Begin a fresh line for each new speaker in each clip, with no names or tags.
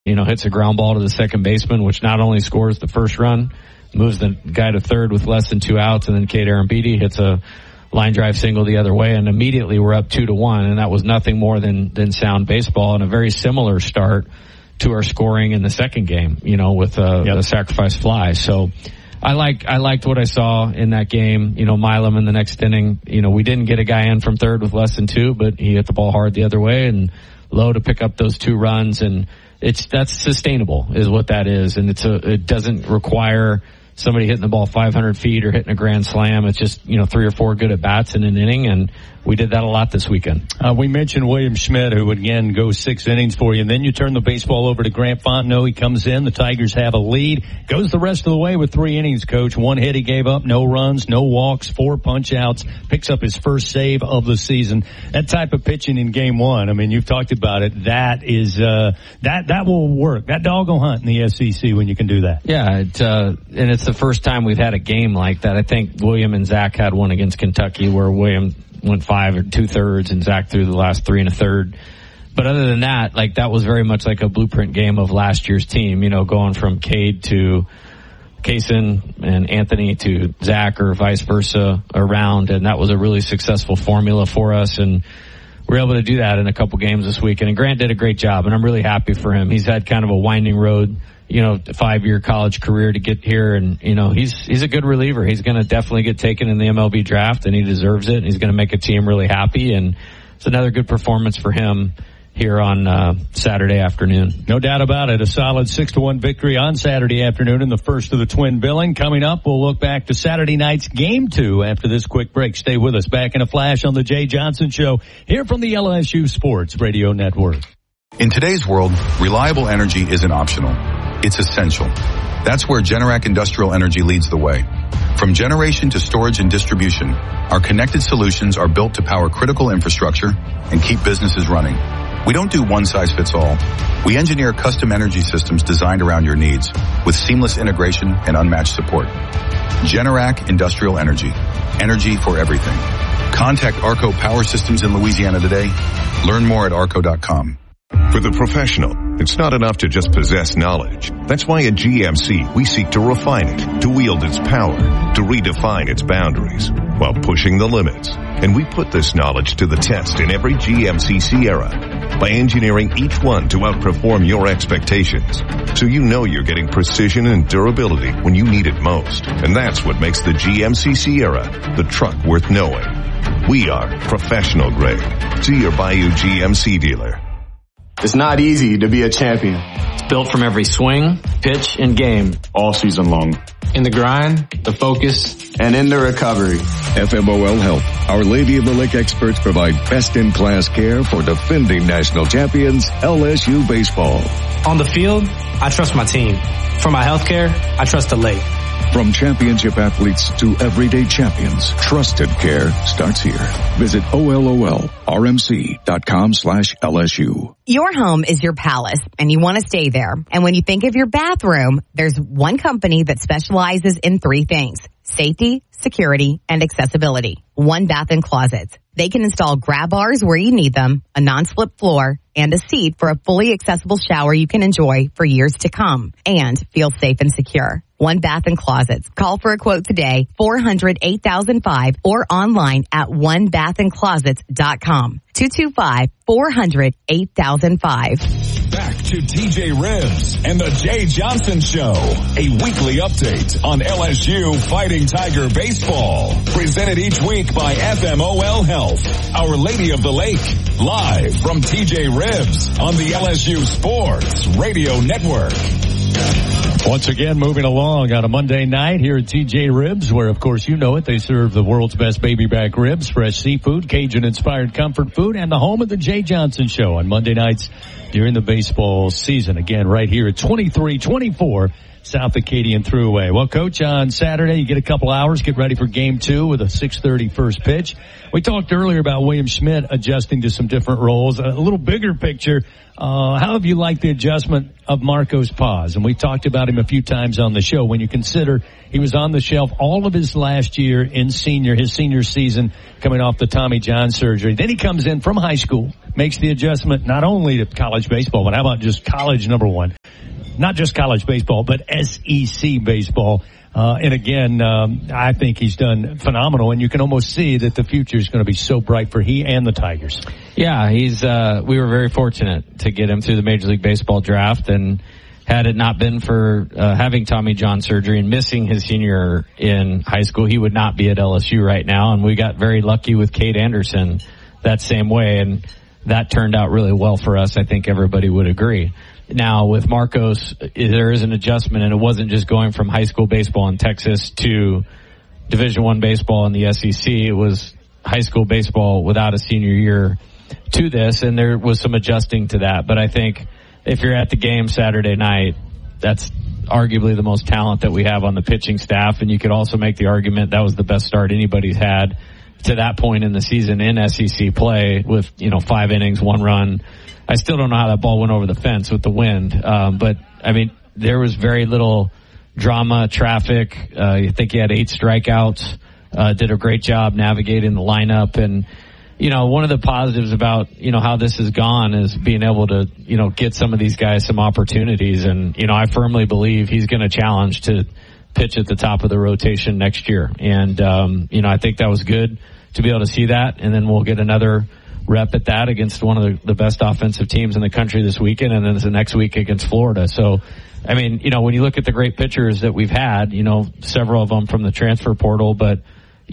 hits a ground ball to the second baseman, which not only scores the first run, moves the guy to third with less than 2 outs, and then Cade Arambidi hits a line drive single the other way, and immediately we're up 2-1, and that was nothing more than sound baseball, and a very similar start to our scoring in the second game, with a sacrifice fly. So I liked what I saw in that game. Milam in the next inning, we didn't get a guy in from third with less than 2, but he hit the ball hard the other way, and Lowe to pick up those 2 runs, and that's sustainable is what that is, and it doesn't require somebody hitting the ball 500 feet or hitting a grand slam. It's just 3 or 4 good at bats in an inning, and we did that a lot this weekend.
We mentioned William Schmidt, who would again go 6 innings for you, and then you turn the baseball over to Grant Fontenot. He comes in, the Tigers have a lead, goes the rest of the way with 3 innings, Coach. 1 hit he gave up, no runs, no walks, 4 punch outs, picks up his first save of the season. That type of pitching in game 1, I mean, you've talked about it. That is that will work. That dog will hunt in the SEC when you can do that.
Yeah, and it's the first time we've had a game like that. I think William and Zach had one against Kentucky where William went 5 2/3 and Zach threw the last 3 1/3. But other than that, that was very much like a blueprint game of last year's team, going from Cade to Kaysen and Anthony to Zach or vice versa around. And that was a really successful formula for us. And we were able to do that in a couple games this weekend. And Grant did a great job, and I'm really happy for him. He's had kind of a winding road, 5-year college career to get here, and he's a good reliever. He's going to definitely get taken in the MLB draft, and he deserves it. And he's going to make a team really happy, and it's another good performance for him here on Saturday afternoon.
No doubt about it. A solid 6-1 victory on Saturday afternoon in the first of the twin billing. Coming up, we'll look back to Saturday night's game 2 after this quick break. Stay with us. Back in a flash on the Jay Johnson Show here from the LSU Sports Radio Network.
In today's world, reliable energy isn't optional. It's essential. That's where Generac Industrial Energy leads the way. From generation to storage and distribution, our connected solutions are built to power critical infrastructure and keep businesses running. We don't do one-size-fits-all. We engineer custom energy systems designed around your needs with seamless integration and unmatched support. Generac Industrial Energy. Energy for everything. Contact Arco Power Systems in Louisiana today. Learn more at arco.com.
For the professional, it's not enough to just possess knowledge. That's why at GMC, we seek to refine it, to wield its power, to redefine its boundaries, while pushing the limits. And we put this knowledge to the test in every GMC Sierra by engineering each one to outperform your expectations. So you know you're getting precision and durability when you need it most. And that's what makes the GMC Sierra the truck worth knowing. We are professional grade. See your Bayou GMC dealer.
It's not easy to be a champion.
It's built from every swing, pitch, and game.
All season long.
In the grind, the focus,
and in the recovery.
FMOL Health, Our Lady of the Lake experts provide best-in-class care for defending national champions, LSU baseball.
On the field, I trust my team. For my health care, I trust the Lake.
From championship athletes to everyday champions, trusted care starts here. Visit OLOLRMC.com/LSU.
Your home is your palace, and you want to stay there. And when you think of your bathroom, there's one company that specializes in 3 things: safety, security, and accessibility. One Bath & Closets. They can install grab bars where you need them, a non-slip floor, and a seat for a fully accessible shower you can enjoy for years to come and feel safe and secure. One Bath & Closets. Call for a quote today, 400-8005, or online at onebathandclosets.com. 225-400-8005.
Back to TJ Ribbs and the Jay Johnson Show, a weekly update on LSU Fighting Tiger baseball, presented each week by FMOL Health, Our Lady of the Lake, live from TJ Ribbs on the LSU Sports Radio Network.
Once again, moving along on a Monday night here at TJ Ribs, where, of course, you know it, they serve the world's best baby back ribs, fresh seafood, Cajun-inspired comfort food, and the home of the Jay Johnson Show on Monday nights during the baseball season. Again, right here at 2324 South Acadian Thruway. Well, Coach, on Saturday, you get a couple hours, get ready for Game 2 with a 6:30 first pitch. We talked earlier about William Schmidt adjusting to some different roles. A little bigger picture, how have you liked the adjustment of Marcos Paz? And we talked about him a few times on the show. When you consider he was on the shelf all of his last year in his senior season, coming off the Tommy John surgery. Then he comes in from high school, makes the adjustment not only to college baseball, but how about just college number one? Not just college baseball, but SEC baseball. And again, I think he's done phenomenal, and you can almost see that the future is going to be so bright for he and the Tigers.
Yeah, we were very fortunate to get him through the Major League Baseball draft, and had it not been for having Tommy John surgery and missing his senior in high school, he would not be at LSU right now. And we got very lucky with Cade Anderson that same way, and that turned out really well for us. I think everybody would agree. Now, with Marcos, there is an adjustment, and it wasn't just going from high school baseball in Texas to Division I baseball in the SEC. It was high school baseball without a senior year to this, and there was some adjusting to that. But I think if you're at the game Saturday night, that's arguably the most talent that we have on the pitching staff, and you could also make the argument that was the best start anybody's had to that point in the season in SEC play with, 5 innings, 1 run. I still don't know how that ball went over the fence with the wind. But I mean, there was very little drama, traffic. I think he had 8 strikeouts, did a great job navigating the lineup. And, one of the positives about, how this has gone is being able to, get some of these guys some opportunities. And, I firmly believe he's going to challenge to pitch at the top of the rotation next year. And, I think that was good to be able to see that. And then we'll get another rep at that against one of the best offensive teams in the country this weekend, and then the next week against Florida. So, I mean, when you look at the great pitchers that we've had, several of them from the transfer portal, but,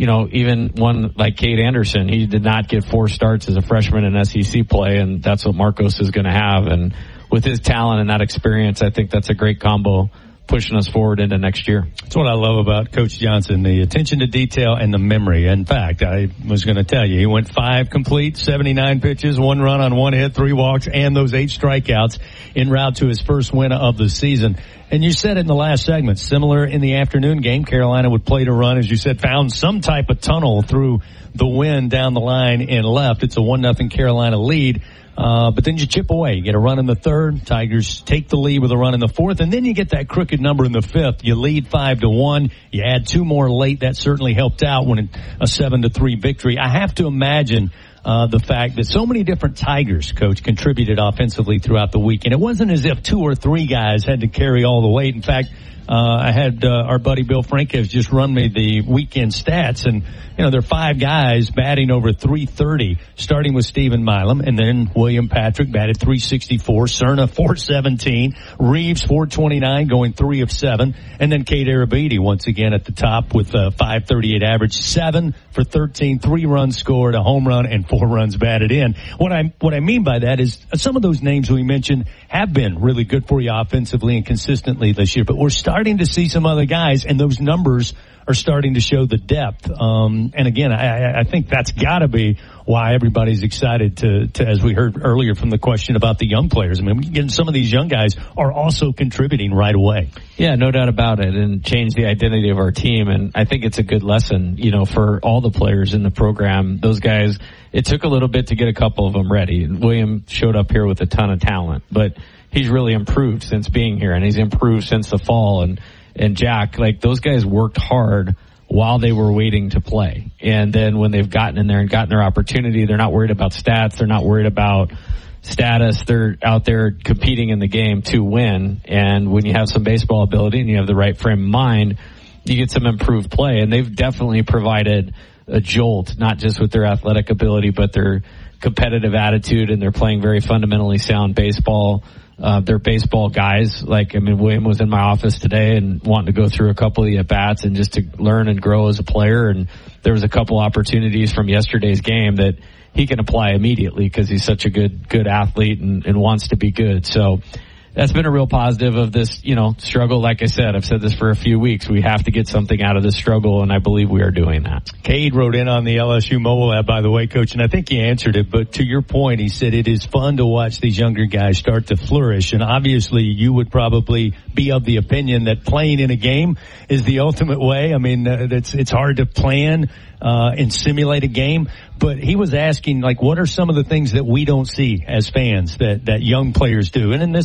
even one like Cade Anderson, he did not get 4 starts as a freshman in SEC play, and that's what Marcos is going to have. And with his talent and that experience, I think that's a great combo pushing us forward into next year.
That's what I love about Coach Johnson, the attention to detail and the memory. In fact, I was going to tell you, he went 5 complete, 79 pitches, 1 run on 1 hit, 3 walks, and those 8 strikeouts en route to his first win of the season. And you said in the last segment, similar in the afternoon game, Carolina would play to run, as you said, found some type of tunnel through the wind down the line and left. It's a 1-0 Carolina lead. But then you chip away. You get a run in the 3rd. Tigers take the lead with a run in the 4th. And then you get that crooked number in the 5th. You lead 5-1. You add 2 more late. That certainly helped out when a 7-3 victory. I have to imagine the fact that so many different Tigers, Coach, contributed offensively throughout the week. And it wasn't as if 2 or 3 guys had to carry all the weight. In fact, I had our buddy Bill Franquez just run me the weekend stats, and there are 5 guys batting over 330, starting with Stephen Milam, and then William Patrick batted 364, Cerna 417, Reeves 429, going 3 of 7, and then Cade Arabidi once again at the top with a 538 average, 7 for 13, 3 runs scored, a home run, and 4 runs batted in. What I mean by that is some of those names we mentioned have been really good for you offensively and consistently this year, but we're starting to see some other guys, and those numbers are starting to show the depth. And again, I think that's got to be why everybody's excited to, as we heard earlier from the question about the young players. I mean, again, some of these young guys are also contributing right away.
Yeah, no doubt about it, and change the identity of our team. And I think it's a good lesson, for all the players in the program. Those guys, it took a little bit to get a couple of them ready. William showed up here with a ton of talent, but he's really improved since being here, and he's improved since the fall. And Jack, those guys worked hard while they were waiting to play. And then when they've gotten in there and gotten their opportunity, they're not worried about stats. They're not worried about status. They're out there competing in the game to win. And when you have some baseball ability and you have the right frame of mind, you get some improved play. And they've definitely provided a jolt, not just with their athletic ability, but their competitive attitude, and they're playing very fundamentally sound baseball. They're baseball guys. William was in my office today and wanting to go through a couple of the at-bats and just to learn and grow as a player. And there was a couple opportunities from yesterday's game that he can apply immediately because he's such a good athlete and wants to be good. So that's been a real positive of this, struggle. Like I said, I've said this for a few weeks. We have to get something out of this struggle, and I believe we are doing that.
Cade wrote in on the LSU mobile app, by the way, Coach, and I think he answered it. But to your point, he said it is fun to watch these younger guys start to flourish. And obviously, you would probably be of the opinion that playing in a game is the ultimate way. I mean, it's hard to plan and simulate a game. But he was asking, what are some of the things that we don't see as fans that young players do? And in this particular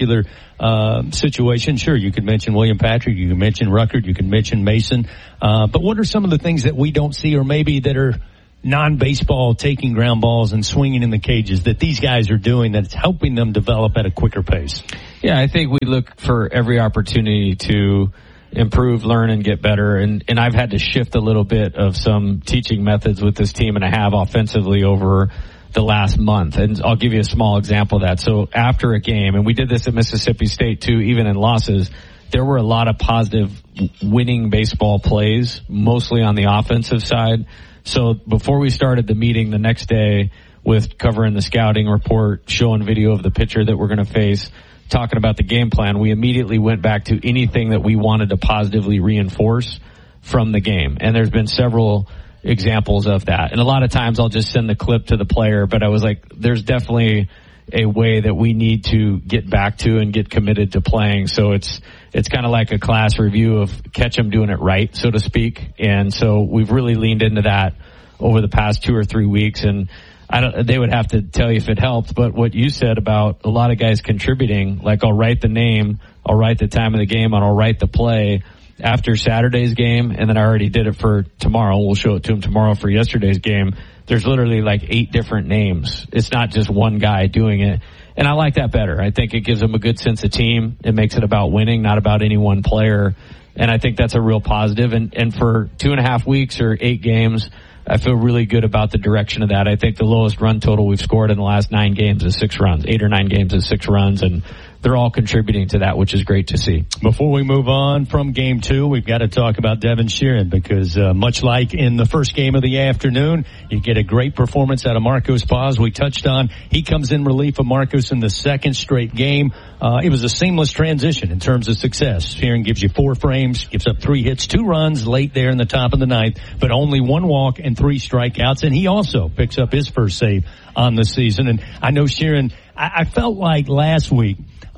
particular situation. Sure, you could mention William Patrick, you could mention Ruckert, you could mention Mason. But what are some of the things that we don't see, or maybe that are non-baseball, taking ground balls and swinging in the cages, that these guys are doing that's helping them develop at a quicker pace?
Yeah, I think we look for every opportunity to improve, learn, and get better. And I've had to shift a little bit of some teaching methods with this team, and I have offensively over the last month. And I'll give you a small example of that. So after a game, and we did this at Mississippi State too, even in losses, there were a lot of positive winning baseball plays, mostly on the offensive side. So before we started the meeting the next day with covering the scouting report, showing video of the pitcher that we're going to face, talking about the game plan, we immediately went back to anything that we wanted to positively reinforce from the game. And there's been several examples of that. And a lot of times I'll just send the clip to the player, but I was like, there's definitely a way that we need to get back to and get committed to playing. So it's kind of like a class review of catch them doing it right, so to speak. And so we've really leaned into that over the past 2 or 3 weeks. And they would have to tell you if it helped, but what you said about a lot of guys contributing, like I'll write the name, I'll write the time of the game, and I'll write the play after Saturday's game, and then I already did it for tomorrow. We'll show it to him tomorrow for yesterday's game. There's literally like 8 different names. It's not just one guy doing it. And I like that better. I think it gives them a good sense of team. It makes it about winning, not about any one player. And I think that's a real positive. And for 2.5 weeks or 8 games, I feel really good about the direction of that. I think the lowest run total we've scored in the last 9 games is 6 runs. 8 or 9 games is 6 runs, and they're all contributing to that, which is great to see.
Before we move on from Game 2, we've got to talk about Devin Sheeran, because much like in the first game of the afternoon, you get a great performance out of Marcos Paz. We touched on he comes in relief of Marcos in the second straight game. It was a seamless transition in terms of success. Sheeran gives you 4 frames, gives up 3 hits, 2 runs late there in the top of the 9th, but only 1 walk and 3 strikeouts. And he also picks up his first save on the season. And I know Sheeran, I felt like last week,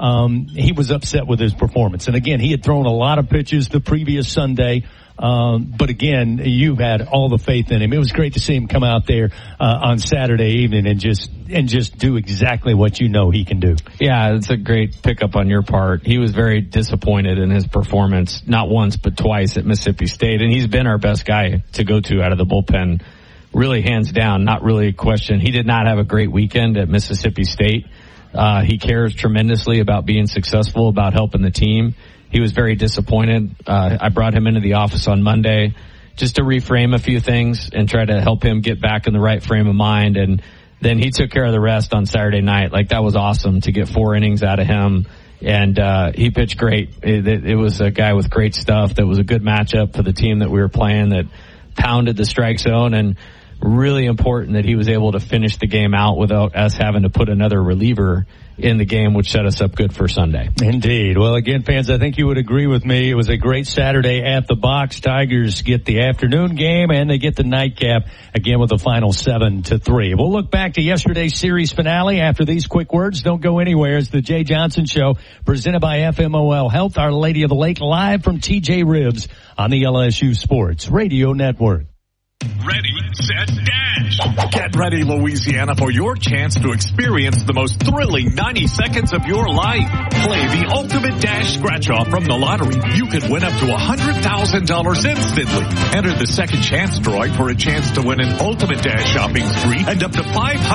he was upset with his performance. And again, he had thrown a lot of pitches the previous Sunday. But again, you've had all the faith in him. It was great to see him come out there, on Saturday evening and just do exactly what you know he can do.
Yeah, it's a great pickup on your part. He was very disappointed in his performance, not once, but twice at Mississippi State. And he's been our best guy to go to out of the bullpen, really hands down, not really a question. He did not have a great weekend at Mississippi State. He cares tremendously about being successful, about helping the team. He was very disappointed. I brought him into the office on Monday just to reframe a few things and try to help him get back in the right frame of mind. And then he took care of the rest on Saturday night. Like, that was awesome to get 4 innings out of him. And he pitched great. It was a guy with great stuff. That was a good matchup for the team that we were playing, that pounded the strike zone, and really important that he was able to finish the game out without us having to put another reliever in the game, which set us up good for Sunday.
Indeed. Well, again, fans, I think you would agree with me. It was a great Saturday at the box. Tigers get the afternoon game, and they get the nightcap again with a final 7-3. We'll look back to yesterday's series finale after these quick words. Don't go anywhere. It's the Jay Johnson Show, presented by FMOL Health, Our Lady of the Lake, live from TJ Ribs on the LSU Sports Radio Network.
Ready, set, dash. Get ready, Louisiana, for your chance to experience the most thrilling 90 seconds of your life. Play the Ultimate Dash Scratch-Off from the lottery. You could win up to $100,000 instantly. Enter the second chance drawing for a chance to win an Ultimate Dash shopping spree and up to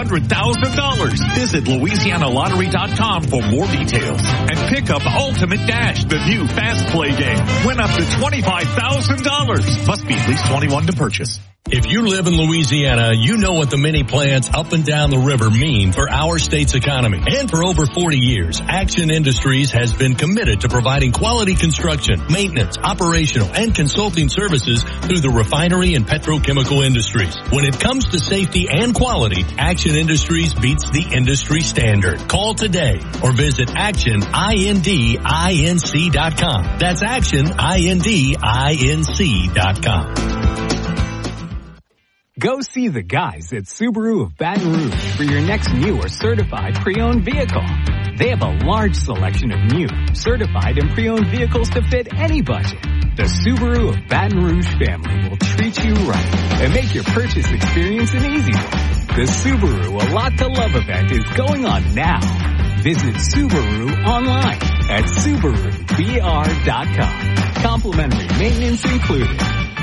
$500,000. Visit LouisianaLottery.com for more details. And pick up Ultimate Dash, the new fast play game. Win up to $25,000. Must be at least 21 to purchase.
If you live in Louisiana, you know what the mini plants up and down the river mean for our state's economy. And for over 40 years, Action Industries has been committed to providing quality construction, maintenance, operational, and consulting services through the refinery and petrochemical industries. When it comes to safety and quality, Action Industries beats the industry standard. Call today or visit actionindinc.com. That's actionindinc.com.
Go see the guys at Subaru of Baton Rouge for your next new or certified pre-owned vehicle. They have a large selection of new, certified, and pre-owned vehicles to fit any budget. The Subaru of Baton Rouge family will treat you right and make your purchase experience an easy one. The Subaru A Lot to Love event is going on now. Visit Subaru online at SubaruBR.com. Complimentary maintenance included.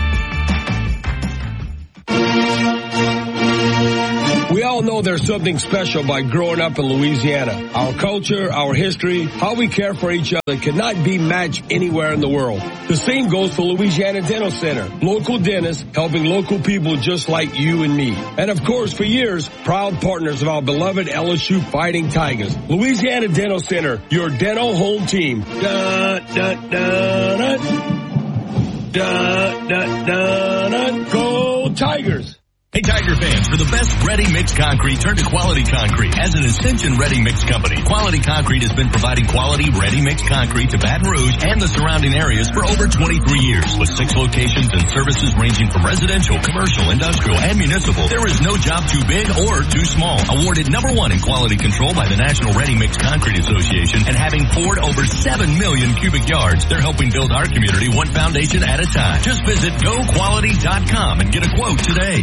We all know there's something special by growing up in Louisiana. Our culture, our history, how we care for each other cannot be matched anywhere in the world. The same goes for Louisiana Dental Center. Local dentists helping local people just like you and me. And of course, for years, proud partners of our beloved LSU Fighting Tigers. Louisiana Dental Center, your dental home team. Da, da, da, da. Da, da, da, da. Go Tigers!
Hey Tiger fans, for the best ready-mix concrete, turn to Quality Concrete. As an Ascension ready-mix company, Quality Concrete has been providing quality ready-mix concrete to Baton Rouge and the surrounding areas for over 23 years. With 6 locations and services ranging from residential, commercial, industrial, and municipal, there is no job too big or too small. Awarded #1 in quality control by the National Ready-Mix Concrete Association and having poured over 7 million cubic yards, they're helping build our community one foundation at a time. Just visit GoQuality.com and get a quote today.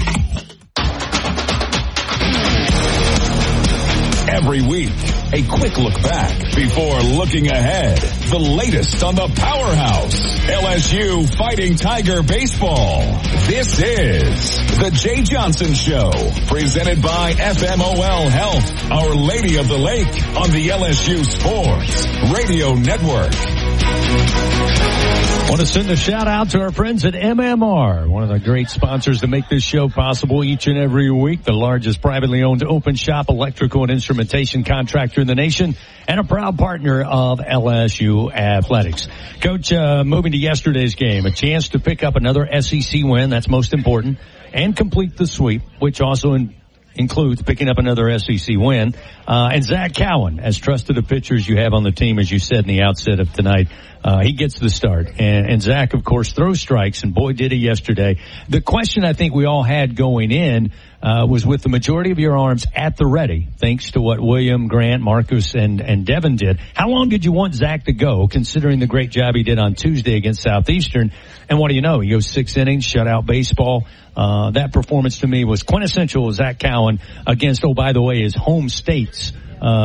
Every week, a quick look back before looking ahead. The latest on the powerhouse, LSU Fighting Tiger Baseball. This is the Jay Johnson Show, presented by FMOL Health, Our Lady of the Lake, on the LSU Sports Radio Network.
I want to send a shout out to our friends at MMR, one of the great sponsors that make this show possible each and every week, the largest privately owned open shop electrical and instrumentation contractor in the nation, and a proud partner of LSU Athletics. Coach, moving to yesterday's game, a chance to pick up another SEC win, that's most important, and complete the sweep, which also includes picking up another SEC win. And Zach Cowan, as trusted a pitcher as you have on the team, as you said in the outset of tonight, he gets the start. And Zach, of course, throws strikes, and boy, did he yesterday. The question I think we all had going in was, with the majority of your arms at the ready, thanks to what William, Grant, Marcus, and Devin did, how long did you want Zach to go, considering the great job he did on Tuesday against Southeastern? And what do you know? He goes 6 innings, shutout baseball. That performance to me was quintessential Zach Cowan against, oh, by the way, his home state's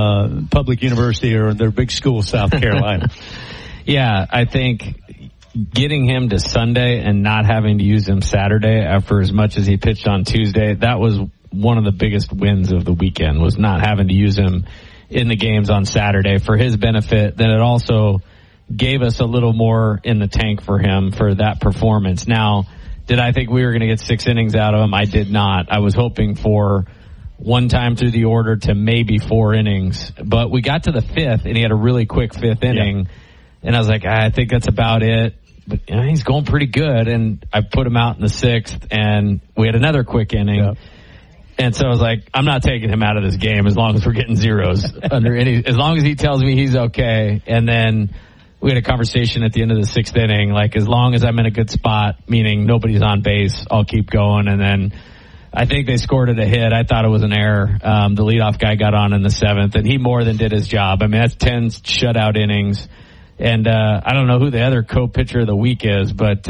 public university, or their big school, South Carolina.
Yeah, I think getting him to Sunday and not having to use him Saturday after as much as he pitched on Tuesday, that was one of the biggest wins of the weekend, was not having to use him in the games on Saturday for his benefit. Then it also gave us a little more in the tank for him for that performance. Now, did I think we were going to get 6 innings out of him? I did not. I was hoping for one time through the order to maybe 4 innings. But we got to the 5th, and he had a really quick 5th inning. Yeah. And I was like, I think that's about it. But you know, he's going pretty good. And I put him out in the 6th, and we had another quick inning. Yep. And so I was like, I'm not taking him out of this game as long as we're getting zeros as long as he tells me he's okay. And then we had a conversation at the end of the 6th inning, like, as long as I'm in a good spot, meaning nobody's on base, I'll keep going. And then I think they scored it a hit. I thought it was an error. The leadoff guy got on in the 7th, and he more than did his job. I mean, that's 10 shutout innings. And I don't know who the other co-pitcher of the week is, but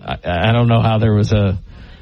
I don't know how there was I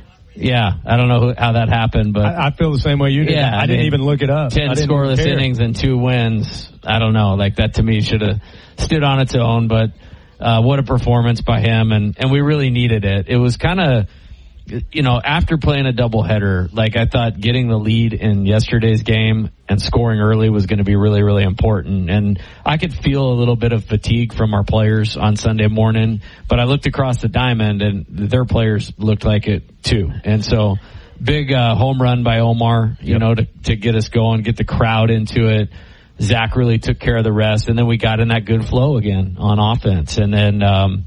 don't know how that happened. But
I feel the same way you did. Yeah, I didn't even look it up.
10 scoreless innings and 2 wins. I don't know. Like, that to me should have stood on its own. But what a performance by him, and we really needed it. It was kind of, you know, after playing a doubleheader, like, I thought getting the lead in yesterday's game and scoring early was going to be really, really important. And I could feel a little bit of fatigue from our players on Sunday morning, but I looked across the diamond and their players looked like it too. And so big home run by Omar, you know, to get us going, get the crowd into it. Zach really took care of the rest, and then we got in that good flow again on offense. And then,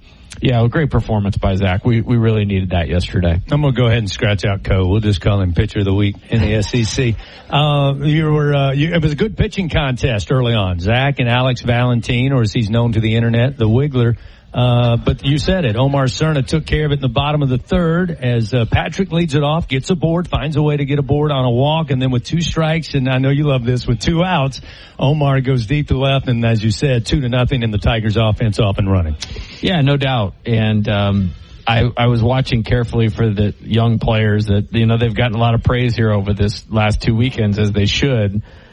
a great performance by Zach. We really needed that yesterday.
I'm going to go ahead and scratch out Coe. We'll just call him pitcher of the week in the SEC. It was a good pitching contest early on. Zach and Alex Valentin, or as he's known to the internet, the Wiggler. But you said it. Omar Cerna took care of it in the bottom of the 3rd as Patrick leads it off, gets a board, finds a way to get a board on a walk, and then with 2 strikes, and I know you love this, with 2 outs, Omar goes deep to left, and as you said, 2-0, and the Tigers offense off and running.
Yeah, no doubt. And I was watching carefully for the young players that, you know, they've gotten a lot of praise here over this last 2 weekends, as they should.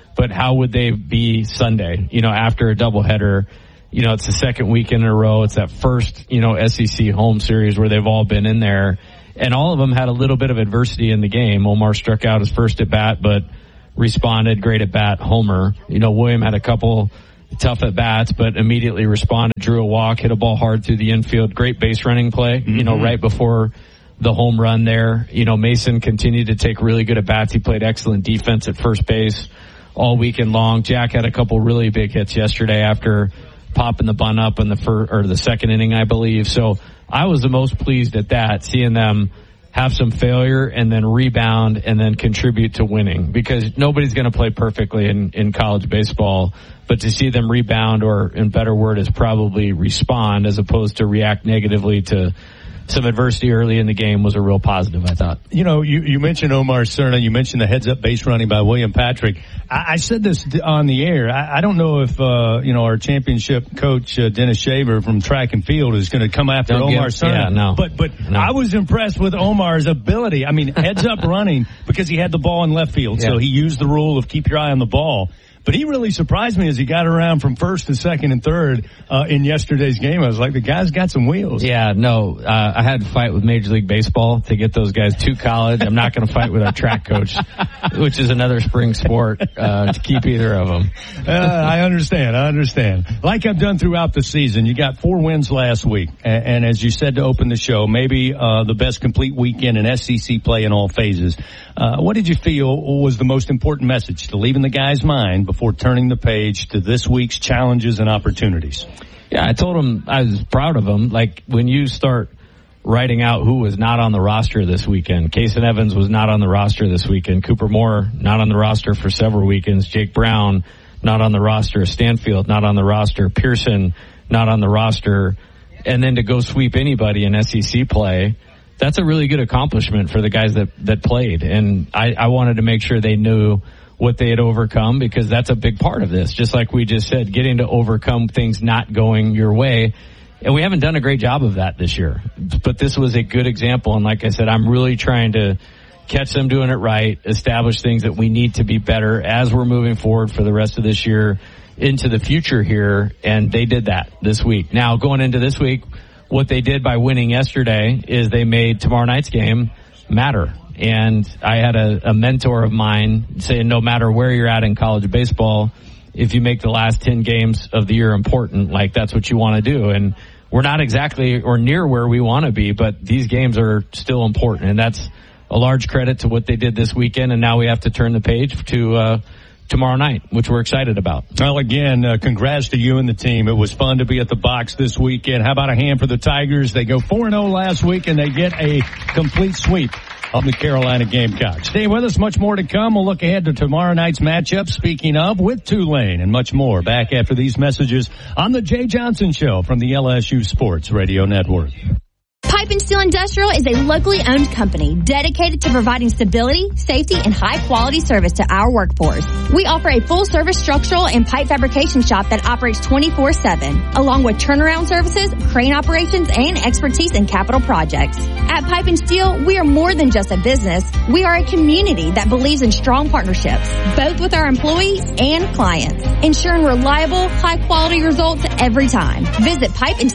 but how would they be Sunday, after a doubleheader? It's the second weekend in a row. It's that first, SEC home series where they've all been in there. And all of them had a little bit of adversity in the game. Omar struck out his first at bat, but responded. Great at bat, homer. William had a couple tough at bats, but immediately responded, drew a walk, hit a ball hard through the infield. Great base running play, right before the home run there. Mason continued to take really good at bats. He played excellent defense at first base all weekend long. Jack had a couple really big hits yesterday after popping the bunt up in the second inning, I believe. So I was the most pleased at that, seeing them have some failure and then rebound and then contribute to winning, because nobody's going to play perfectly in college baseball, but to see them rebound, or in better word is probably respond, as opposed to react negatively to some adversity early in the game, was a real positive, I thought.
You mentioned Omar Cerna. You mentioned the heads-up base running by William Patrick. I said this on the air. I don't know if, our championship coach, Dennis Shaver from track and field, is going to come after Omar Cerna.
Yeah, no.
But no. I was impressed with Omar's ability. I mean, heads-up running, because he had the ball in left field. So he used the rule of keep your eye on the ball. But he really surprised me as he got around from first to second and third in yesterday's game. I was like, the guy's got some wheels.
Yeah, no, I had to fight with Major League Baseball to get those guys to college. I'm not going to fight with our track coach, which is another spring sport, to keep either of them.
I understand. Like I've done throughout the season, you got 4 wins last week. And as you said to open the show, maybe the best complete weekend in SEC play in all phases. What did you feel was the most important message to leave in the guy's mind before turning the page to this week's challenges and opportunities?
Yeah, I told him I was proud of him. Like, when you start writing out who was not on the roster this weekend, Kason Evans was not on the roster this weekend. Cooper Moore, not on the roster for several weekends. Jake Brown, not on the roster. Stanfield, not on the roster. Pearson, not on the roster. And then to go sweep anybody in SEC play, that's a really good accomplishment for the guys that played. And I wanted to make sure they knew what they had overcome, because that's a big part of this. Just like we just said, getting to overcome things not going your way. And we haven't done a great job of that this year. But this was a good example. And like I said, I'm really trying to catch them doing it right, establish things that we need to be better as we're moving forward for the rest of this year into the future here. And they did that this week. Now, going into this week, what they did by winning yesterday is they made tomorrow night's game matter. And I had a mentor of mine saying, no matter where you're at in college baseball, if you make the last 10 games of the year important, like, that's what you want to do. And we're not exactly or near where we want to be, but these games are still important. And that's a large credit to what they did this weekend. And now we have to turn the page to tomorrow night, which we're excited about.
Well, again, congrats to you and the team. It was fun to be at the box this weekend. How about a hand for the Tigers? They go 4-0 last week, and they get a complete sweep of the Carolina Gamecocks. Stay with us. Much more to come. We'll look ahead to tomorrow night's matchup, speaking of, with Tulane, and much more. Back after these messages on the Jay Johnson Show from the LSU Sports Radio Network.
Pipe and Steel Industrial is a locally owned company dedicated to providing stability, safety, and high-quality service to our workforce. We offer a full-service structural and pipe fabrication shop that operates 24/7, along with turnaround services, crane operations, and expertise in capital projects. At Pipe and Steel, we are more than just a business. We are a community that believes in strong partnerships, both with our employees and clients, ensuring reliable, high-quality results every time. Visit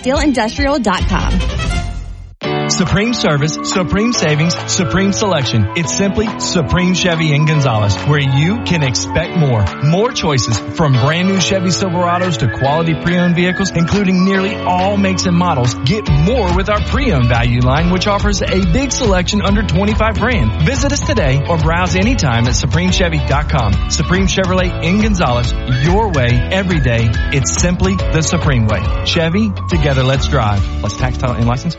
pipeandsteelindustrial.com.
Supreme service, supreme savings, supreme selection. It's simply Supreme Chevy in Gonzales, where you can expect more. More choices, from brand new Chevy Silverados to quality pre-owned vehicles, including nearly all makes and models. Get more with our pre-owned value line, which offers a big selection under $25,000. Visit us today or browse anytime at SupremeChevy.com. Supreme Chevrolet in Gonzales, your way, every day. It's simply the Supreme way. Chevy, together let's drive. Plus tax, title, and license.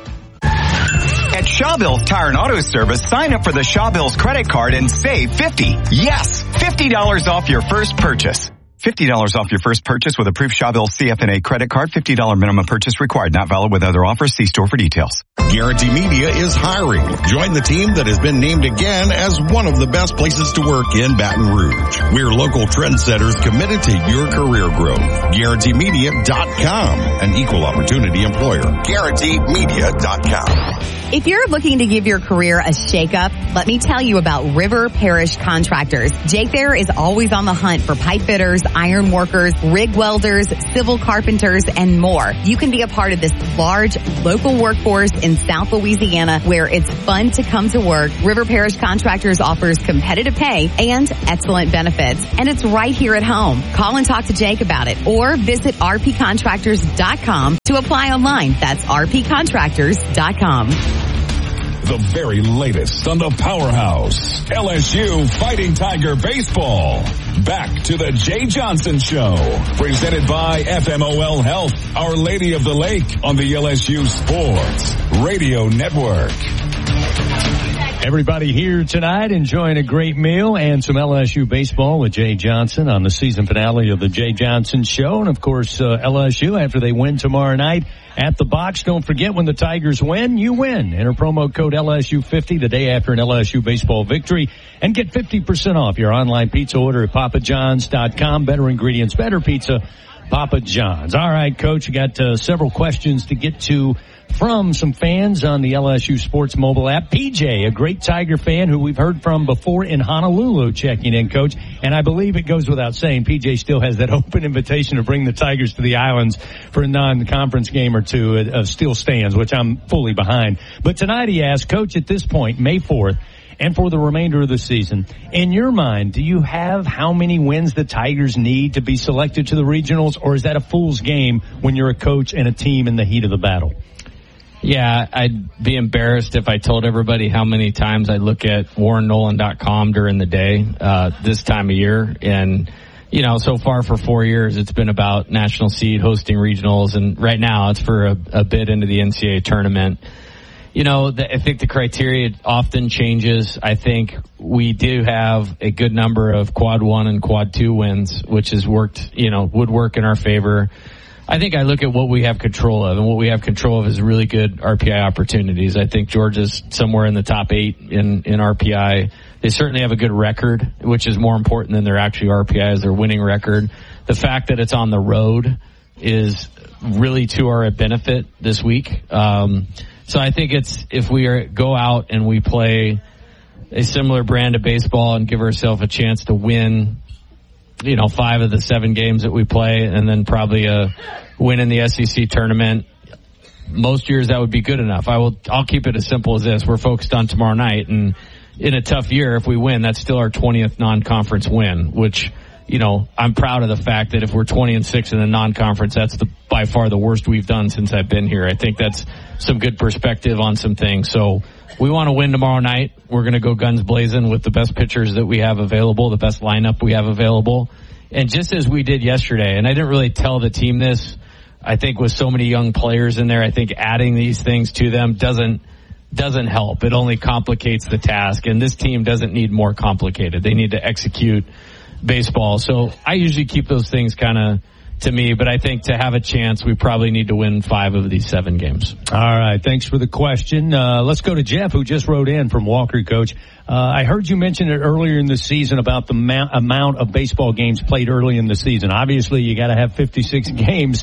At Shawbills Tire and Auto Service, sign up for the Shawbills credit card and save $50. Yes, $50 off your first purchase. $50 off your first purchase with approved Shawbills CFNA credit card. $50 minimum purchase required. Not valid with other offers. See store for details.
Guarantee Media is hiring. Join the team that has been named again as one of the best places to work in Baton Rouge. We're local trendsetters committed to your career growth. GuaranteeMedia.com, an equal opportunity employer. GuaranteeMedia.com.
If you're looking to give your career a shake-up, let me tell you about River Parish Contractors. Jake there is always on the hunt for pipe fitters, iron workers, rig welders, civil carpenters, and more. You can be a part of this large local workforce in South Louisiana where it's fun to come to work. River Parish Contractors offers competitive pay and excellent benefits, and it's right here at home. Call and talk to Jake about it, or visit rpcontractors.com to apply online. That's rpcontractors.com.
The very latest on the Powerhouse, LSU Fighting Tiger Baseball. Back to the Jay Johnson Show, presented by FMOL Health, Our Lady of the Lake, on the LSU Sports Radio Network.
Everybody here tonight enjoying a great meal and some LSU baseball with Jay Johnson on the season finale of the Jay Johnson Show. And, of course, LSU, after they win tomorrow night at the Box, don't forget, when the Tigers win, you win. Enter promo code LSU50 the day after an LSU baseball victory and get 50% off your online pizza order at papajohns.com. Better ingredients, better pizza, Papa John's. All right, Coach, you got several questions to get to from some fans on the LSU Sports mobile app. PJ, a great Tiger fan who we've heard from before in Honolulu, checking in, Coach. And I believe it goes without saying, PJ still has that open invitation to bring the Tigers to the islands for a non-conference game or two. Still stands, which I'm fully behind. But tonight he asked, Coach, at this point, May 4th, and for the remainder of the season, in your mind, do you have how many wins the Tigers need to be selected to the regionals, or is that a fool's game when you're a coach and a team in the heat of the battle?
Yeah, I'd be embarrassed if I told everybody how many times I look at WarrenNolan.com during the day, this time of year. And, you know, so far for 4 years, it's been about national seed hosting regionals. And right now it's for a bid into the NCAA tournament. You know, I think the criteria often changes. I think we do have a good number of quad 1 and quad 2 wins, which has worked, you know, would work in our favor. I think I look at what we have control of, and what we have control of is really good RPI opportunities. I think Georgia's somewhere in the top 8 in RPI. They certainly have a good record, which is more important than their actual RPI, is their winning record. The fact that it's on the road is really to our benefit this week. So I think if we go out and we play a similar brand of baseball and give ourselves a chance to win, you know, 5 of the 7 games that we play, and then probably a win in the SEC tournament, most years that would be good enough. I'll keep it as simple as this. We're focused on tomorrow night, and in a tough year, if we win, that's still our 20th non-conference win, which, you know, I'm proud of the fact that if we're 20-6 in the non-conference, that's by far the worst we've done since I've been here. I think that's some good perspective on some things. So we want to win tomorrow night. We're going to go guns blazing with the best pitchers that we have available, the best lineup we have available. And just as we did yesterday, and I didn't really tell the team this, I think with so many young players in there, I think adding these things to them doesn't help. It only complicates the task. And this team doesn't need more complicated. They need to execute baseball. So I usually keep those things kind of to me, but I think to have a chance, we probably need to win 5 of these 7 games.
All right. Thanks for the question. Let's go to Jeff, who just wrote in from Walker, Coach. I heard you mention it earlier in the season about the amount of baseball games played early in the season. Obviously, you got to have 56 games,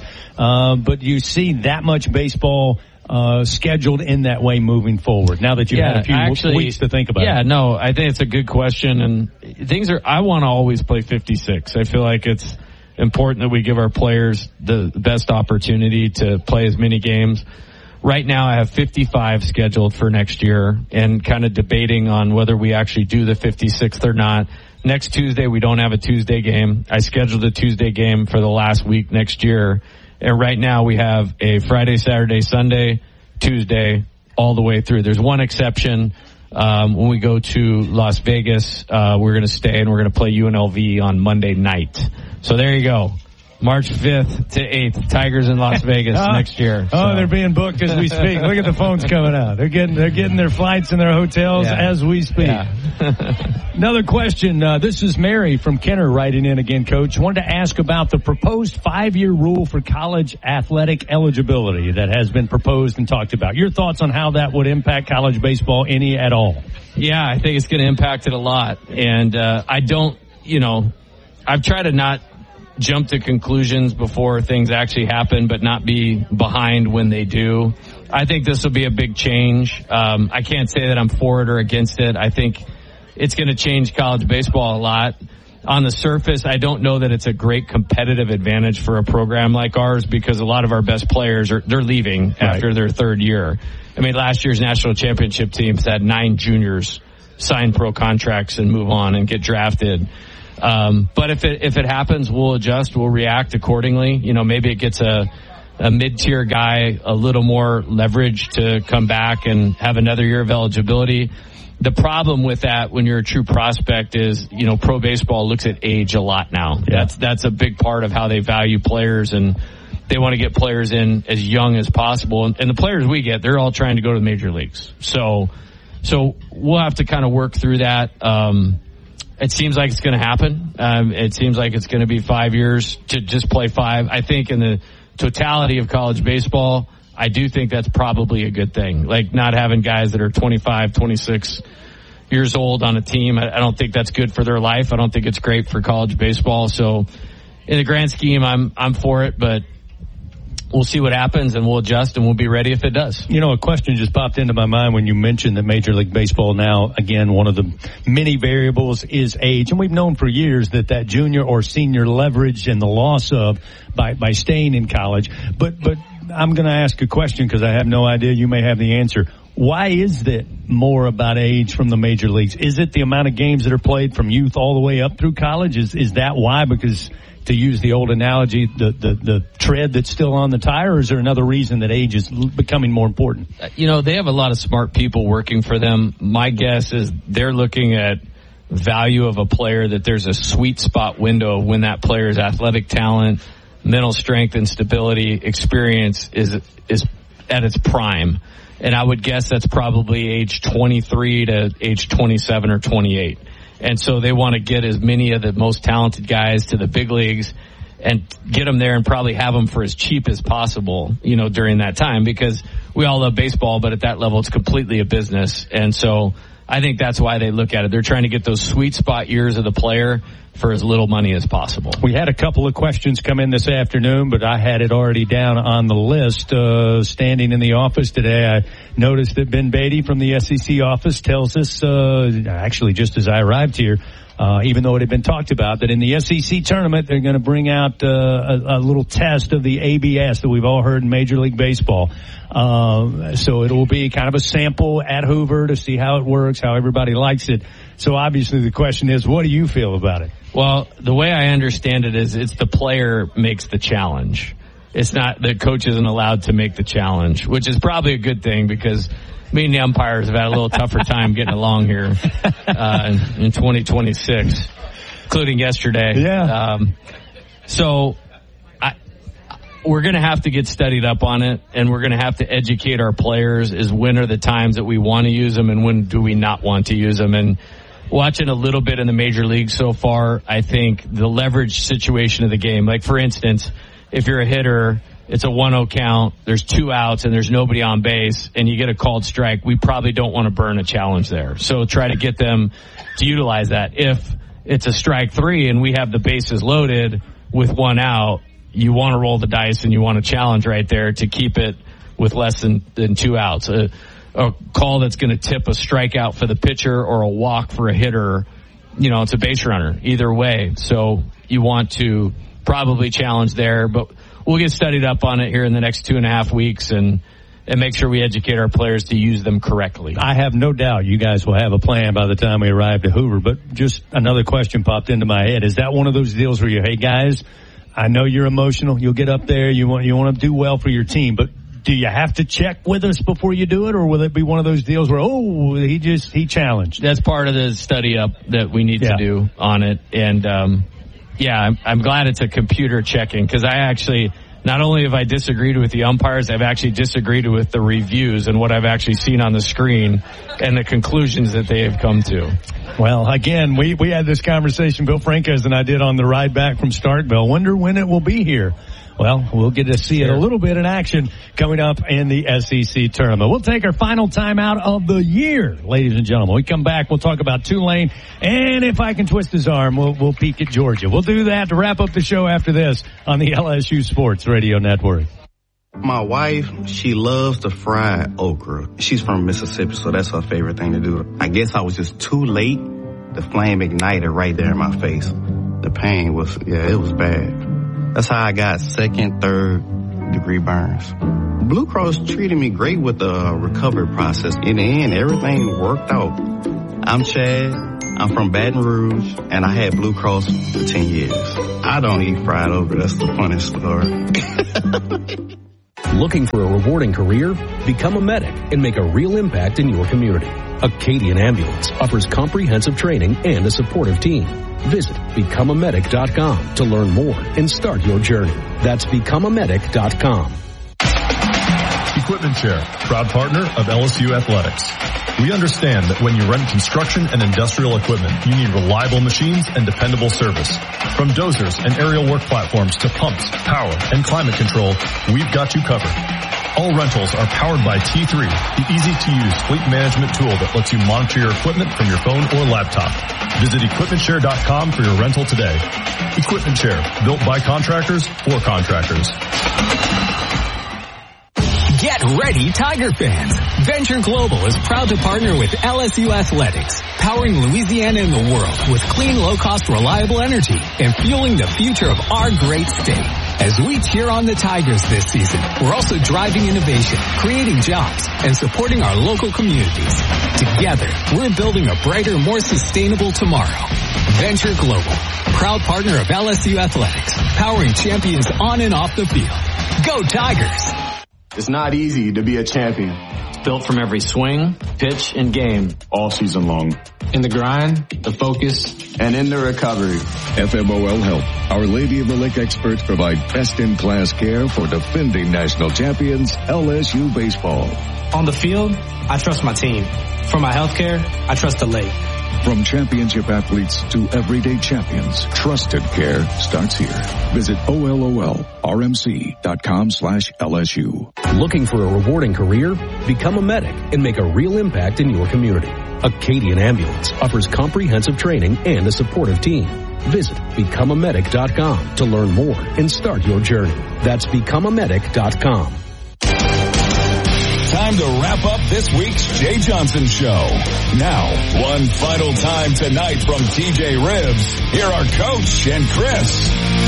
but you see that much baseball scheduled in that way moving forward now that you've had a few weeks to think about it?
Yeah, no, I think it's a good question. And I want to always play 56. I feel like it's important that we give our players the best opportunity to play as many games. Right now I have 55 scheduled for next year, and kind of debating on whether we actually do the 56th or not. Next Tuesday we don't have a Tuesday game. I scheduled a Tuesday game for the last week next year. And right now we have a Friday, Saturday, Sunday, Tuesday, all the way through. There's one exception. When we go to Las Vegas, we're going to stay and we're going to play UNLV on Monday night. So there you go. March 5th to 8th, Tigers in Las Vegas next year.
Oh, they're being booked as we speak. Look at the phones coming out. They're getting their flights and their hotels as we speak. Yeah. Another question. This is Mary from Kenner writing in again, Coach. Wanted to ask about the proposed 5-year rule for college athletic eligibility that has been proposed and talked about. Your thoughts on how that would impact college baseball, any at all?
Yeah, I think it's going to impact it a lot. And I've tried to not jump to conclusions before things actually happen, but not be behind when they do. I think this will be a big change. I can't say that I'm for it or against it. I think it's going to change college baseball a lot. On the surface, I don't know that it's a great competitive advantage for a program like ours because a lot of our best players they're leaving after their third year. I mean, last year's national championship teams had 9 juniors sign pro contracts and move on and get drafted. But if it happens, we'll adjust, we'll react accordingly. You know, maybe it gets a mid-tier guy a little more leverage to come back and have another year of eligibility. The problem with that when you're a true prospect is, you know, pro baseball looks at age a lot now. Yeah. That's a big part of how they value players, and they want to get players in as young as possible. And the players we get, they're all trying to go to the major leagues. So we'll have to kind of work through that. It seems like it's going to happen. It seems like it's going to be 5 years to just play 5. I think in the totality of college baseball, I do think that's probably a good thing. Like not having guys that are 25, 26 years old on a team. I don't think that's good for their life. I don't think it's great for college baseball. So in the grand scheme, I'm for it, but we'll see what happens and we'll adjust and we'll be ready if it does.
You know, a question just popped into my mind when you mentioned that Major League Baseball now, again, one of the many variables is age. And we've known for years that junior or senior leverage and the loss of by staying in college. But I'm going to ask a question because I have no idea. You may have the answer. Why is that more about age from the major leagues? Is it the amount of games that are played from youth all the way up through college? Is that why? Because to use the old analogy, the tread that's still on the tire, or is there another reason that age is becoming more important?
You know, they have a lot of smart people working for them. My guess is they're looking at value of a player, that there's a sweet spot window when that player's athletic talent, mental strength and stability, experience is at its prime. And I would guess that's probably age 23 to age 27 or 28. And so they want to get as many of the most talented guys to the big leagues and get them there and probably have them for as cheap as possible, you know, during that time, because we all love baseball, but at that level, it's completely a business. And so I think that's why they look at it. They're trying to get those sweet spot years of the player for as little money as possible.
We had a couple of questions come in this afternoon, but I had it already down on the list. Standing in the office today, I noticed that Ben Beatty from the SEC office tells us, actually just as I arrived here, even though it had been talked about, that in the SEC tournament, they're going to bring out a little test of the ABS that we've all heard in Major League Baseball. So it will be kind of a sample at Hoover to see how it works, how everybody likes it. So obviously the question is, what do you feel about it?
Well, the way I understand it is it's the player makes the challenge. It's not the coach isn't allowed to make the challenge, which is probably a good thing because me and the umpires have had a little tougher time getting along here in 2026, including yesterday.
Yeah.
So we're going to have to get studied up on it, and we're going to have to educate our players is when are the times that we want to use them and when do we not want to use them. And watching a little bit in the major leagues so far, I think the leverage situation of the game, like for instance, if you're a hitter, it's a 1-0 count, there's 2 outs, and there's nobody on base, and you get a called strike, we probably don't want to burn a challenge there. So try to get them to utilize that. If it's a strike 3 and we have the bases loaded with 1 out, you want to roll the dice and you want to challenge right there to keep it with less than 2 outs. A call that's going to tip a strikeout for the pitcher or a walk for a hitter, you know, it's a base runner either way. So you want to probably challenge there, but we'll get studied up on it here in the next 2.5 weeks and make sure we educate our players to use them correctly.
I have no doubt you guys will have a plan by the time we arrive at Hoover, but just another question popped into my head. Is that one of those deals where you, hey guys, I know you're emotional, you'll get up there, you want to do well for your team, but do you have to check with us before you do it, or will it be one of those deals where, he challenged?
That's part of the study up that we need to do on it. And, I'm glad it's a computer checking, because I actually, not only have I disagreed with the umpires, I've actually disagreed with the reviews and what I've actually seen on the screen and the conclusions that they have come to.
Well, again, we had this conversation, Bill Franquez and I did on the ride back from Starkville. Wonder when it will be here. Well, we'll get to see it a little bit in action coming up in the SEC tournament. We'll take our final timeout of the year, ladies and gentlemen. We come back, we'll talk about Tulane, and if I can twist his arm, we'll peek at Georgia. We'll do that to wrap up the show after this on the LSU Sports Radio Network.
My wife, she loves to fry okra. She's from Mississippi, so that's her favorite thing to do. I guess I was just too late. The flame ignited right there in my face. The pain was, it was bad. That's how I got second, third degree burns. Blue Cross treated me great with the recovery process. In the end, everything worked out. I'm Chad. I'm from Baton Rouge, and I had Blue Cross for 10 years. I don't eat fried okra. That's the funniest story.
Looking for a rewarding career? Become a medic and make a real impact in your community. Acadian Ambulance offers comprehensive training and a supportive team. Visit becomeamedic.com to learn more and start your journey. That's becomeamedic.com.
Equipment Share, proud partner of LSU Athletics. We understand that when you rent construction and industrial equipment, you need reliable machines and dependable service. From dozers and aerial work platforms to pumps, power, and climate control, we've got you covered. All rentals are powered by T3, the easy-to-use fleet management tool that lets you monitor your equipment from your phone or laptop. Visit EquipmentShare.com for your rental today. Equipment Share, built by contractors for contractors.
Get ready, Tiger fans! Venture Global is proud to partner with LSU Athletics, powering Louisiana and the world with clean, low-cost, reliable energy and fueling the future of our great state. As we cheer on the Tigers this season, we're also driving innovation, creating jobs, and supporting our local communities. Together, we're building a brighter, more sustainable tomorrow. Venture Global, proud partner of LSU Athletics, powering champions on and off the field. Go Tigers!
It's not easy to be a champion.
Built from every swing, pitch, and game.
All season long.
In the grind, the focus,
and in the recovery.
FMOL Health, Our Lady of the Lake experts provide best-in-class care for defending national champions LSU baseball.
On the field, I trust my team. For my health care, I trust the lake.
From championship athletes to everyday champions, trusted care starts here. Visit OLOLRMC.com/LSU.
Looking for a rewarding career? Become a medic and make a real impact in your community. Acadian Ambulance offers comprehensive training and a supportive team. Visit becomeamedic.com to learn more and start your journey. That's becomeamedic.com.
Time to wrap up this week's Jay Johnson Show. Now, one final time tonight from TJ Ribs, here are Coach and Chris.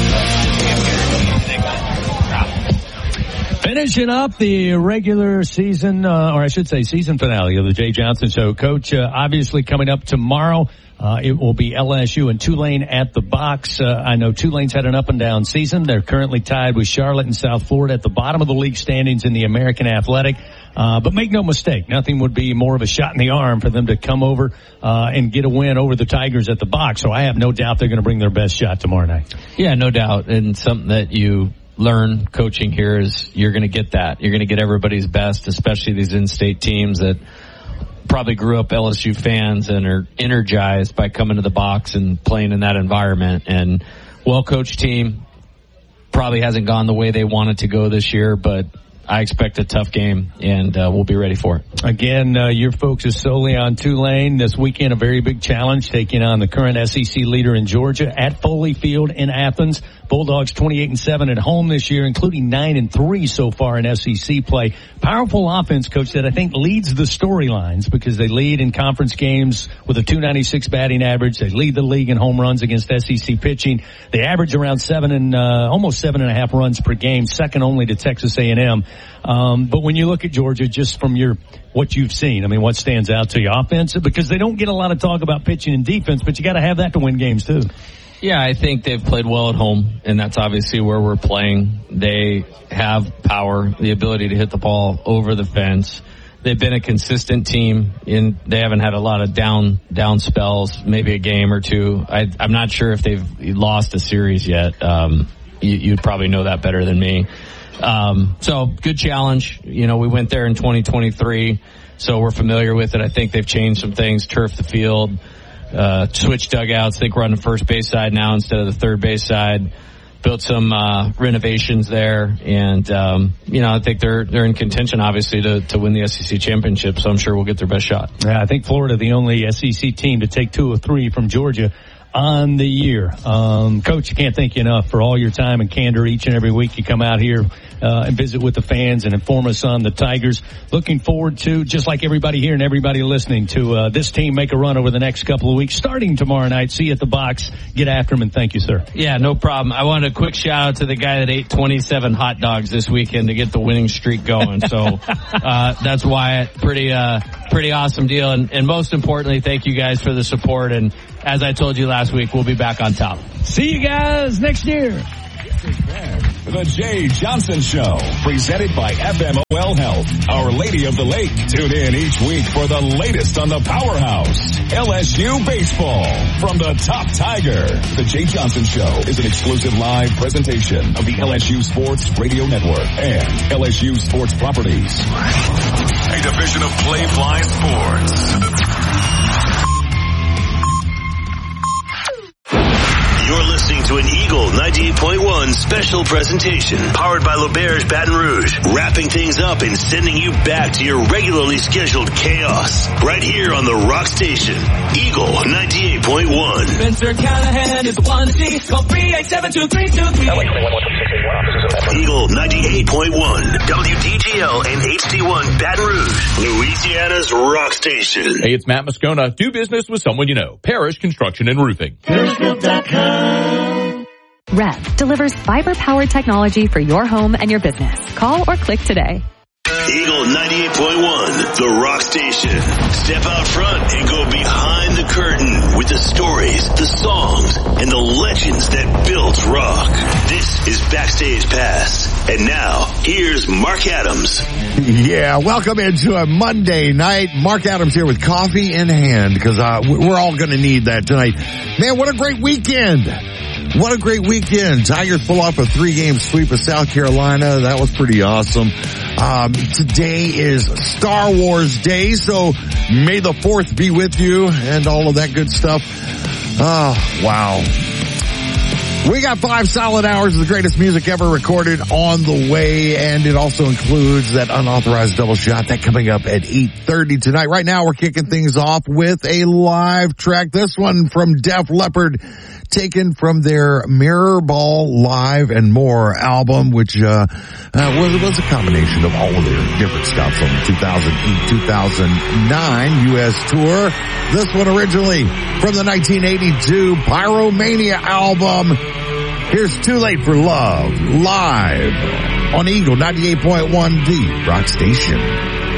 Finishing up the regular season, or I should say season finale of the Jay Johnson Show. Coach, obviously coming up tomorrow, it will be LSU and Tulane at the box. I know Tulane's had an up and down season. They're currently tied with Charlotte and South Florida at the bottom of the league standings in the American Athletic. But make no mistake, nothing would be more of a shot in the arm for them to come over and get a win over the Tigers at the box. So I have no doubt they're going to bring their best shot tomorrow night.
Yeah, no doubt. And something that you learn coaching here is you're going to get that. You're going to get everybody's best, especially these in-state teams that probably grew up LSU fans and are energized by coming to the box and playing in that environment. And well-coached team probably hasn't gone the way they wanted to go this year, but I expect a tough game, and we'll be ready for it.
Again, your focus is solely on Tulane. This weekend, a very big challenge, taking on the current SEC leader in Georgia at Foley Field in Athens. Bulldogs 28-7 at home this year, including 9-3 so far in SEC play. Powerful offense, Coach, that I think leads the storylines because they lead in conference games with a .296 batting average. They lead the league in home runs against SEC pitching. They average around almost 7.5 runs per game, second only to Texas A&M. But when you look at Georgia, just from what you've seen, I mean, what stands out to you? Offense, because they don't get a lot of talk about pitching and defense, but you got to have that to win games too.
Yeah, I think they've played well at home, and that's obviously where we're playing. They have power, the ability to hit the ball over the fence. They've been a consistent team, and they haven't had a lot of down spells, maybe a game or two. I'm not sure if they've lost a series yet. You'd probably know that better than me. So good challenge. You know, we went there in 2023, so we're familiar with it. I think they've changed some things, turfed the field, switched dugouts. I think we're on the first base side now instead of the third base side. Built some renovations there, and I think they're in contention, obviously, to win the SEC championship. So I'm sure we'll get their best shot.
Yeah, I think Florida, the only SEC team to take 2 or 3 from Georgia. on the year. Coach, I can't thank you enough for all your time and candor each and every week you come out here and visit with the fans and inform us on the Tigers. Looking forward to, just like everybody here and everybody listening, to this team make a run over the next couple of weeks, starting tomorrow night. See you at the box. Get after them, and thank you, sir.
Yeah, no problem. I want a quick shout out to the guy that ate 27 hot dogs this weekend to get the winning streak going. So that's Wyatt. Pretty awesome deal. And most importantly, thank you guys for the support. And as I told you last week, we'll be back on top.
See you guys next year.
The Jay Johnson Show, presented by FMOL Health, Our Lady of the Lake. Tune in each week for the latest on the powerhouse, LSU baseball. From the top Tiger, the Jay Johnson Show is an exclusive live presentation of the LSU Sports Radio Network and LSU Sports Properties. A division of Playfly Sports.
You're listening to an Eagle 98.1 special presentation powered by LeBear's Baton Rouge, wrapping things up and sending you back to your regularly scheduled chaos right here on the Rock Station. Eagle 98.1.
Spencer Callahan is the one to see. Call 387-2322.
Eagle 98.1. WDGL and HD1 Baton Rouge, Louisiana's Rock Station.
Hey, it's Matt Moscona. Do business with someone you know. Parrish Construction and Roofing.
REV delivers fiber-powered technology for your home and your business. Call or click today.
Eagle 98.1, the Rock Station. Step out front and go behind the curtain with the stories, the songs, and the legends that built rock. This is Backstage Pass. And now, here's Mark Adams.
Yeah, welcome into a Monday night. Mark Adams here with coffee in hand, because we're all going to need that tonight. Man, what a great weekend. What a great weekend. Tigers pull off a 3-game sweep of South Carolina. That was pretty awesome. Today is Star Wars Day, so may the 4th be with you and all of that good stuff. Oh, wow. We got 5 solid hours of the greatest music ever recorded on the way, and it also includes that unauthorized double shot. That coming up at 8:30 tonight. Right now, we're kicking things off with a live track. This one from Def Leppard, taken from their Mirror Ball Live and More album, which was a combination of all of their different stuff from 2008-2009 U.S. tour. This one originally from the 1982 Pyromania album. Here's Too Late for Love, live on Eagle 98.1, the Rock Station.